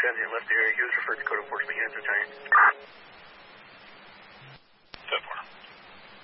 transient left area. He was referred to code enforcement units assigned.